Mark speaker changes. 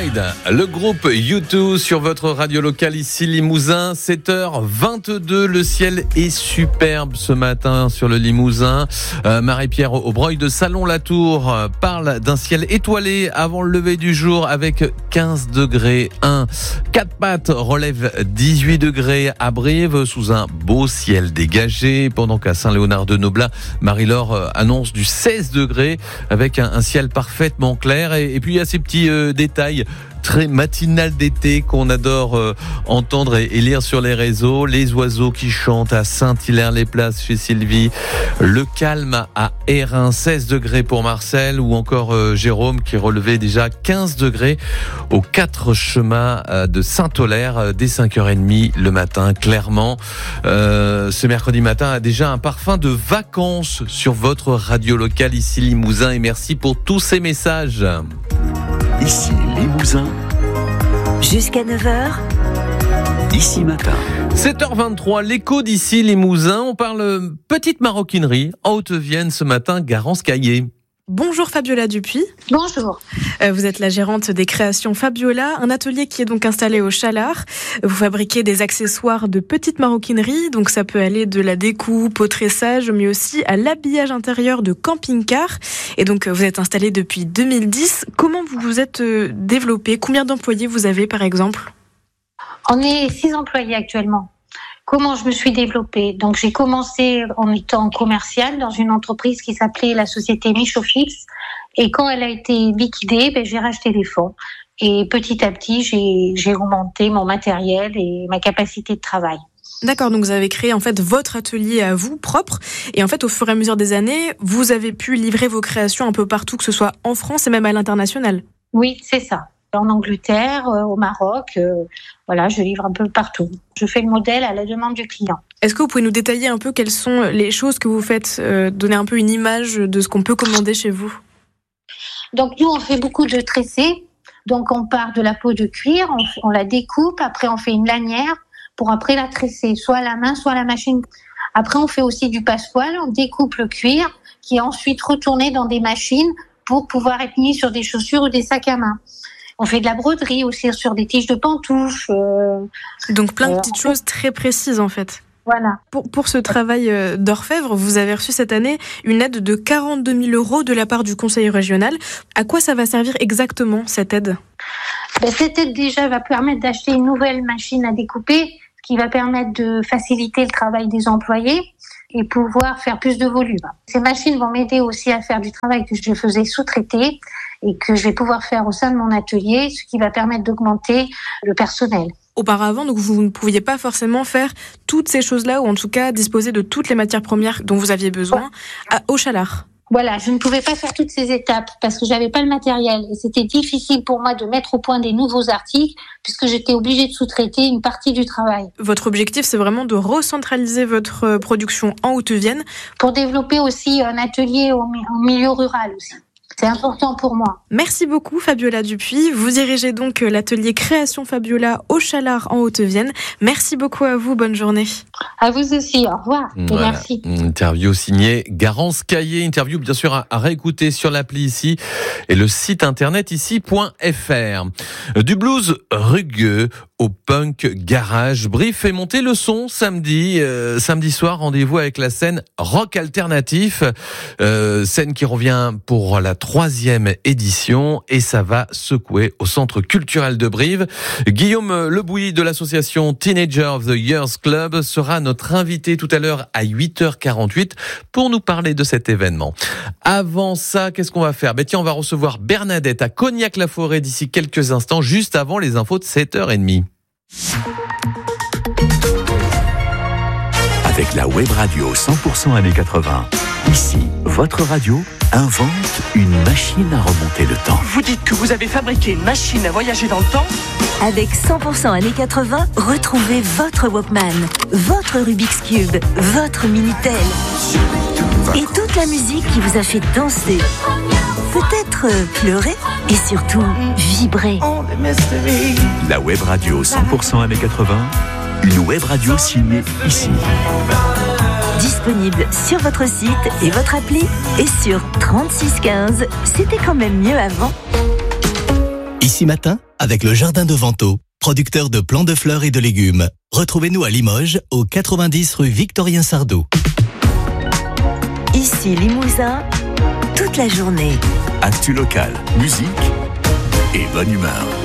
Speaker 1: Ride, le groupe U2 sur votre radio locale ici Limousin, 7h22. Le ciel est superbe ce matin sur le Limousin. Marie-Pierre Aubreuil de Salon-la-Tour parle d'un ciel étoilé avant le lever du jour avec 15 degrés 1. 4 pattes relève 18 degrés à Brive sous un beau ciel dégagé. Pendant qu'à Saint-Léonard-de-Noblat, Marie-Laure annonce du 16 degrés avec un ciel parfaitement clair. Et puis il y a ces petits détails très matinal d'été qu'on adore entendre et lire sur les réseaux. Les oiseaux qui chantent à Saint-Hilaire-les-Places chez Sylvie. Le calme à Hérin, 16 degrés pour Marcel. Ou encore Jérôme qui relevait déjà 15 degrés aux 4 chemins de Saint-Aulaire dès 5h30 le matin, clairement. Ce mercredi matin a déjà un parfum de vacances sur votre radio locale ici Limousin. Et merci pour tous ces messages.
Speaker 2: Ici Limousin.
Speaker 3: Jusqu'à 9h.
Speaker 2: Ici matin.
Speaker 1: 7h23, l'écho d'ici Limousin. On parle petite maroquinerie en Haute-Vienne ce matin, Garance-Caillé.
Speaker 4: Bonjour Fabiola Dupuis.
Speaker 5: Bonjour.
Speaker 4: Vous êtes la gérante des créations Fabiola, un atelier qui est donc installé au Chalard. Vous fabriquez des accessoires de petite maroquinerie, donc ça peut aller de la découpe au tressage, mais aussi à l'habillage intérieur de camping-car. Et donc vous êtes installé depuis 2010. Comment vous vous êtes développé ? Combien d'employés vous avez par exemple ?
Speaker 5: On est 6 employés actuellement. Comment je me suis développée ? Donc j'ai commencé en étant commerciale dans une entreprise qui s'appelait la société Michaud Philips. Et quand elle a été liquidée, j'ai racheté des fonds. Et petit à petit, j'ai augmenté mon matériel et ma capacité de travail.
Speaker 4: D'accord, donc vous avez créé en fait votre atelier à vous, propre. Et en fait, au fur et à mesure des années, vous avez pu livrer vos créations un peu partout, que ce soit en France et même à l'international.
Speaker 5: Oui, c'est ça. En Angleterre, au Maroc, je livre un peu partout. Je fais le modèle à la demande du client.
Speaker 4: Est-ce que vous pouvez nous détailler un peu quelles sont les choses que vous faites, donner un peu une image de ce qu'on peut commander chez vous ?
Speaker 5: Donc nous, on fait beaucoup de tressés. Donc on part de la peau de cuir, on la découpe, après on fait une lanière pour après la tresser, soit à la main, soit à la machine. Après on fait aussi du passepoil, on découpe le cuir qui est ensuite retourné dans des machines pour pouvoir être mis sur des chaussures ou des sacs à main. On fait de la broderie aussi sur des tiges de pantoufles.
Speaker 4: Donc plein de petites choses très précises en fait.
Speaker 5: Voilà.
Speaker 4: Pour ce travail d'orfèvre, vous avez reçu cette année une aide de 42 000 € de la part du conseil régional. À quoi ça va servir exactement cette aide ?
Speaker 5: Cette aide déjà va permettre d'acheter une nouvelle machine à découper, ce qui va permettre de faciliter le travail des employés et pouvoir faire plus de volume. Ces machines vont m'aider aussi à faire du travail que je faisais sous-traiter et que je vais pouvoir faire au sein de mon atelier, ce qui va permettre d'augmenter le personnel.
Speaker 4: Auparavant, donc vous ne pouviez pas forcément faire toutes ces choses-là, ou en tout cas disposer de toutes les matières premières dont vous aviez besoin au Chalard.
Speaker 5: Voilà, je ne pouvais pas faire toutes ces étapes parce que j'avais pas le matériel et c'était difficile pour moi de mettre au point des nouveaux articles puisque j'étais obligée de sous-traiter une partie du travail.
Speaker 4: Votre objectif, c'est vraiment de recentraliser votre production en Haute-Vienne
Speaker 5: pour développer aussi un atelier en milieu rural aussi. C'est important pour moi.
Speaker 4: Merci beaucoup Fabiola Dupuis. Vous dirigez donc l'atelier Création Fabiola au Chalard en Haute-Vienne. Merci beaucoup à vous, bonne journée.
Speaker 5: À vous aussi, au revoir et merci.
Speaker 1: Interview signée Garance-Caillé, interview bien sûr à réécouter sur l'appli ici et le site internet ici.fr. Du blues rugueux au punk garage, Brive fait monter le son samedi soir, rendez-vous avec la scène rock alternatif, scène qui revient pour la 3e édition et ça va secouer au Centre culturel de Brive. Guillaume Lebouilly de l'association Teenager of the Years Club sera notre invité tout à l'heure à 8h48 pour nous parler de cet événement. Avant ça, qu'est-ce qu'on va faire ? On va recevoir Bernadette à Cognac-la-Forêt d'ici quelques instants, juste avant les infos de 7h30.
Speaker 2: Avec la web radio 100% années 80, ici, votre radio invente une machine à remonter le temps.
Speaker 6: Vous dites que vous avez fabriqué une machine à voyager dans le temps ?
Speaker 3: Avec 100% années 80, retrouvez votre Walkman, votre Rubik's Cube, votre Minitel et toute la musique qui vous a fait danser, peut-être pleurer et surtout vibrer.
Speaker 2: La web radio 100% années 80, une web radio signée ici.
Speaker 3: Disponible sur votre site et votre appli et sur 3615. C'était quand même mieux avant.
Speaker 7: Ici Matin, avec le Jardin de Vento, producteur de plants de fleurs et de légumes. Retrouvez-nous à Limoges, au 90 rue Victorien Sardou.
Speaker 3: Ici Limousin, toute la journée.
Speaker 2: Actu local, musique et bonne humeur.